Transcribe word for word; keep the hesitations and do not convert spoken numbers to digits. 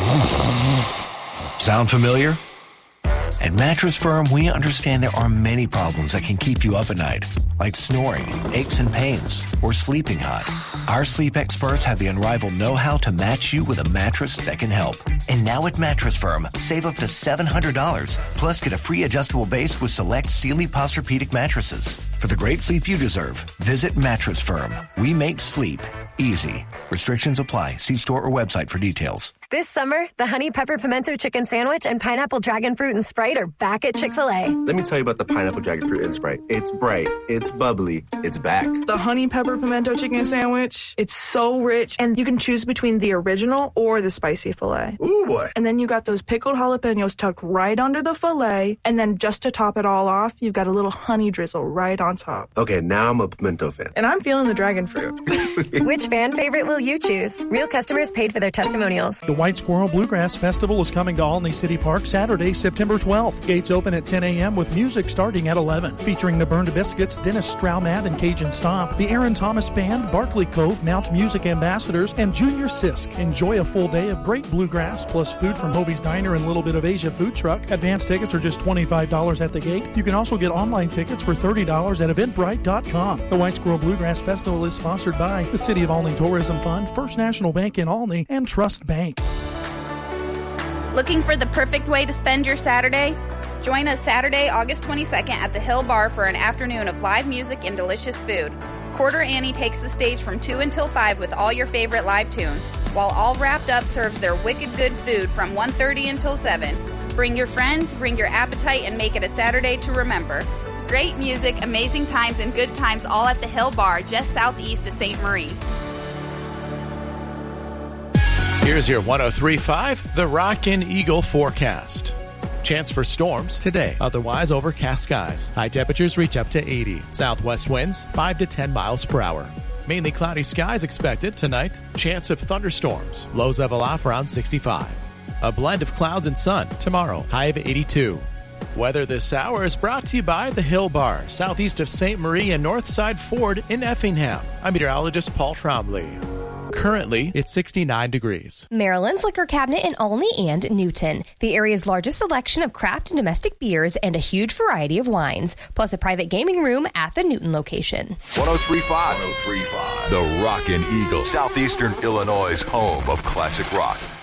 Sound familiar? At Mattress Firm, we understand there are many problems that can keep you up at night, like snoring, aches and pains, or sleeping hot. Our sleep experts have the unrivaled know-how to match you with a mattress that can help. And now at Mattress Firm, save up to seven hundred dollars, plus get a free adjustable base with select Sealy Posturepedic mattresses. For the great sleep you deserve, visit Mattress Firm. We make sleep easy. Restrictions apply. See store or website for details. This summer, the Honey Pepper Pimento Chicken Sandwich and Pineapple Dragon Fruit and Sprite are back at Chick-fil-A. Let me tell you about the Pineapple Dragon Fruit and Sprite. It's bright, it's bubbly, it's back. The Honey Pepper Pimento Chicken Sandwich, it's so rich, and you can choose between the original or the spicy filet. Ooh, boy. And then you got those pickled jalapenos tucked right under the filet, and then just to top it all off, you've got a little honey drizzle right on top. Okay, now I'm a pimento fan. And I'm feeling the dragon fruit. Which fan favorite will you choose? Real customers paid for their testimonials. The White Squirrel Bluegrass Festival is coming to Olney City Park Saturday, September twelfth. Gates open at ten a.m. with music starting at eleven. Featuring the Burned Biscuits, Dennis Straumat and Cajun Stomp, the Aaron Thomas Band, Barclay Cove, Mount Music Ambassadors, and Junior Sisk. Enjoy a full day of great bluegrass, plus food from Hovey's Diner and Little Bit of Asia Food Truck. Advance tickets are just twenty-five dollars at the gate. You can also get online tickets for thirty dollars at eventbrite dot com. The White Squirrel Bluegrass Festival is sponsored by the City of Olney Tourism Fund, First National Bank in Olney, and Trust Bank. Looking for the perfect way to spend your Saturday? Join us Saturday, August twenty-second at the Hill Bar for an afternoon of live music and delicious food. Quarter Annie takes the stage from two until five with all your favorite live tunes, while All Wrapped Up serves their wicked good food from one thirty until seven. Bring your friends, bring your appetite, and make it a Saturday to remember. Great music, amazing times, and good times all at the Hill Bar just southeast of Saint Marie. Here's your one oh three point five, The Rockin' Eagle forecast. Chance for storms today, otherwise overcast skies. High temperatures reach up to eighty. Southwest winds five to ten miles per hour. Mainly cloudy skies expected tonight. Chance of thunderstorms. Lows level off around sixty-five. A blend of clouds and sun tomorrow. High of eighty-two. Weather this hour is brought to you by the Hill Bar, southeast of Saint Marie and Northside Ford in Effingham. I'm meteorologist Paul Trombley. Currently, it's sixty-nine degrees. Maryland's Liquor Cabinet in Olney and Newton. The area's largest selection of craft and domestic beers and a huge variety of wines, plus a private gaming room at the Newton location. one oh three point five. one oh three point five. The Rockin' Eagle, Southeastern Illinois' home of classic rock.